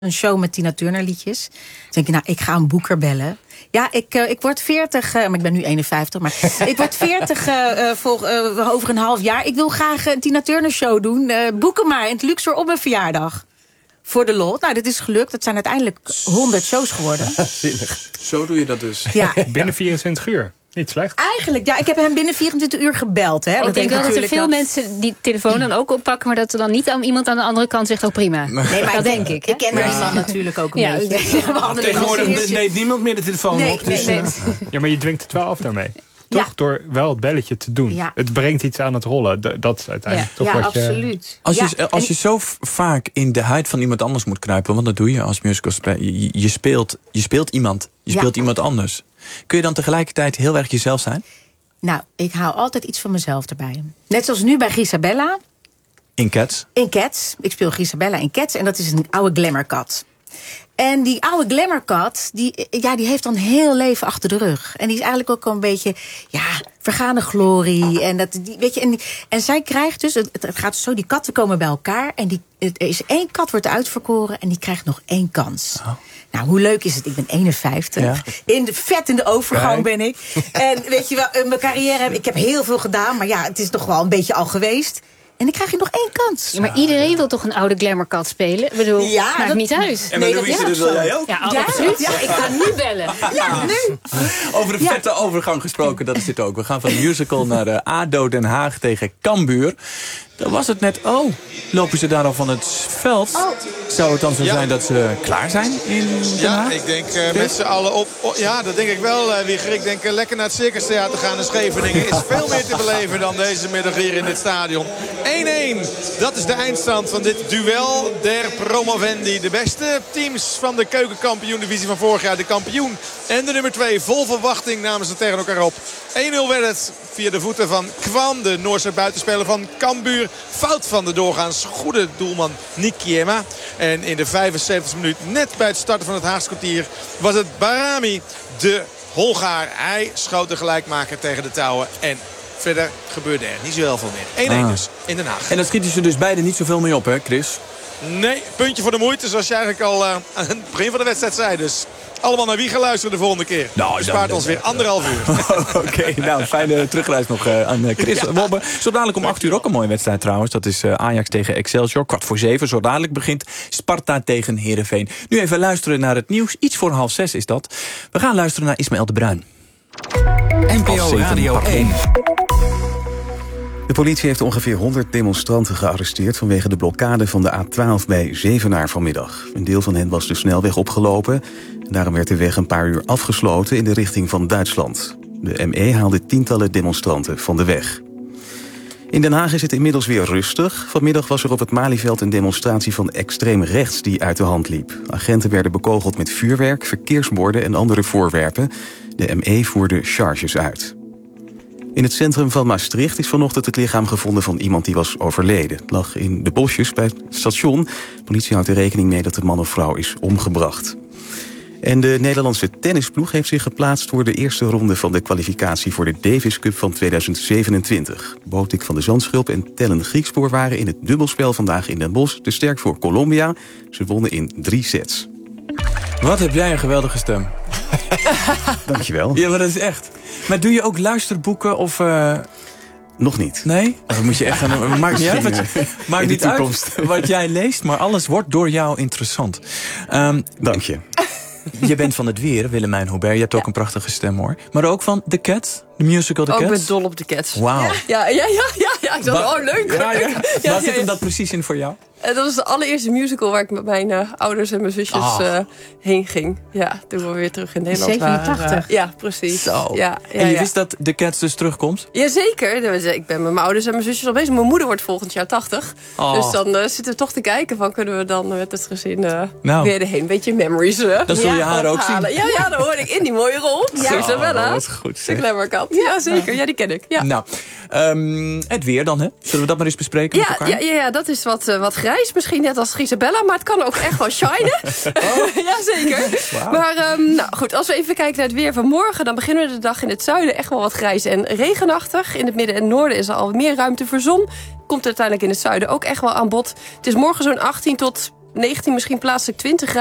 Een show met Tina Turner liedjes. Dan denk ik, ik ga een boeker bellen. Ja, ik word 40, maar ik ben nu 51. Maar ik word 40 over een half jaar. Ik wil graag een Tina Turner show doen. Boeken maar in het Luxor op mijn verjaardag. Voor de lol. Nou, dit is gelukt. Het zijn uiteindelijk 100 shows geworden. Zo doe je dat dus. Ja. Binnen 24 uur. Niet slecht. Eigenlijk, ja. Ik heb hem binnen 24 uur gebeld. Hè. Ik denk wel dat er veel mensen die telefoon dan ook oppakken, maar dat er dan niet iemand aan de andere kant zegt, oh prima. Nee, maar dat denk ik. Ik ken die man natuurlijk ook een beetje. Tegenwoordig neemt niemand meer de telefoon op. Dus, Ja, maar je dwingt het wel af daarmee. Toch? Ja. Door wel het belletje te doen. Ja. Het brengt iets aan het rollen. Dat is uiteindelijk toch wat absoluut. Als je zo vaak in de huid van iemand anders moet kruipen, want dat doe je als musicalspeler. Je speelt iemand. Je speelt iemand anders. Kun je dan tegelijkertijd heel erg jezelf zijn? Nou, ik haal altijd iets van mezelf erbij. Net zoals nu bij Grisabella. In Cats? In Cats. Ik speel Grisabella in Cats en dat is een oude glamourkat. En die oude glamourkat, die heeft dan heel leven achter de rug. En die is eigenlijk ook al een beetje, vergane glorie. En, en zij krijgt dus, het gaat zo, die katten komen bij elkaar. En er is 1 kat wordt uitverkoren en die krijgt nog 1 kans. Oh. Nou, hoe leuk is het? Ik ben 51. Ja. Vet in de overgang ben ik. En weet je wel, mijn carrière, ik heb heel veel gedaan. Maar het is toch wel een beetje al geweest. En dan krijg je nog 1 kans. Ja, maar iedereen wil toch een oude glamourkat spelen? Ik bedoel, maakt niet uit. En met Louise, dat wil jij ook? Ja, absoluut. Ja, ik ga nu bellen. Ja, nu. Over de vette overgang gesproken, dat is dit ook. We gaan van de musical naar ADO Den Haag tegen Cambuur. Dan was het net, lopen ze daar al van het veld? Zou het dan zo zijn dat ze klaar zijn in Den Haag? Ja, ik denk met z'n allen op. Ja, dat denk ik wel, Wieger. Ik denk lekker naar het Circus Theater gaan in Scheveningen. Is veel meer te beleven dan deze middag hier in dit stadion. 1-1, dat is de eindstand van dit duel der promovendi. De beste teams van de keukenkampioen-divisie van vorig jaar. De kampioen en de nummer 2. Vol verwachting namen ze tegen elkaar op. 1-0 werd het via de voeten van Kwan, de Noorse buitenspeler van Cambuur. Fout van de doorgaans goede doelman Nick Kiema. En in de 75e minuut, net bij het starten van het Haagse kwartier, was het Barami, de Hongaar. Hij schoot de gelijkmaker tegen de touwen. En verder gebeurde er niet zo heel veel meer. 1-1 dus in Den Haag. En dat schieten ze dus beide niet zoveel mee op, hè, Chris? Nee, puntje voor de moeite, zoals je eigenlijk al aan het begin van de wedstrijd zei. Dus allemaal naar wie gaan luisteren de volgende keer. Nou, spaart ons weer 1,5 uur. Oké, fijne terugreis nog aan Chris Wobbe. Zo dadelijk om 8 uur ook een mooie wedstrijd trouwens. Dat is Ajax tegen Excelsior. 6:15. Zo dadelijk begint Sparta tegen Heerenveen. Nu even luisteren naar het nieuws. Iets voor 5:30 is dat. We gaan luisteren naar Ismaël de Bruin. NPO Radio 1. De politie heeft ongeveer 100 demonstranten gearresteerd vanwege de blokkade van de A12 bij Zevenaar vanmiddag. Een deel van hen was de snelweg opgelopen. Daarom werd de weg een paar uur afgesloten in de richting van Duitsland. De ME haalde tientallen demonstranten van de weg. In Den Haag is het inmiddels weer rustig. Vanmiddag was er op het Malieveld een demonstratie van extreem rechts die uit de hand liep. Agenten werden bekogeld met vuurwerk, verkeersborden en andere voorwerpen. De ME voerde charges uit. In het centrum van Maastricht is vanochtend het lichaam gevonden van iemand die was overleden. Het lag in de bosjes bij het station. De politie houdt er rekening mee dat de man of vrouw is omgebracht. En de Nederlandse tennisploeg heeft zich geplaatst voor de eerste ronde van de kwalificatie voor de Davis Cup van 2027. Botik van de Zandschulp en Tellen Griekspoor waren in het dubbelspel vandaag in Den Bosch te sterk voor Colombia. Ze wonnen in 3 sets. Wat heb jij een geweldige stem. Dankjewel. Ja, maar dat is echt. Maar doe je ook luisterboeken of... Nog niet. Nee? Dan moet je echt gaan... Maakt niet uit, maakt niet uit wat jij leest, maar alles wordt door jou interessant. Dank je. Je bent van het weer, Willemijn Hubert. Je hebt ook een prachtige stem, hoor. Maar ook van The Cats, de musical The Cats. Ik ben dol op The Cats. Wauw. Ja. Ik dacht, leuk. Waar zit hem dat precies in voor jou? Dat was de allereerste musical waar ik met mijn ouders en mijn zusjes heen ging. Ja, toen we weer terug in Nederland 87. waren. Ja, precies. Zo. Ja, en je wist dat The Cats dus terugkomt? Jazeker. Ik ben met mijn ouders en mijn zusjes al bezig. Mijn moeder wordt volgend jaar 80. Dus dan zitten we toch te kijken van kunnen we dan met het gezin weer erheen. Beetje memories. Dan zul je haar ook zien. Ja, dan hoor ik in die mooie rol. Isabella. Dat is goed. De glamourkat. Ja, zeker. Ja, die ken ik. Ja. Nou, het weer dan, hè? Zullen we dat maar eens bespreken met elkaar? Ja, dat is wat grijs. Misschien net als Isabella, maar het kan ook echt wel shinen. Jazeker. Wow. Maar goed, als we even kijken naar het weer van morgen, dan beginnen we de dag in het zuiden echt wel wat grijs en regenachtig. In het midden en noorden is er al meer ruimte voor zon. Komt uiteindelijk in het zuiden ook echt wel aan bod. Het is morgen zo'n 18 tot 19, misschien plaatselijk 20 graden.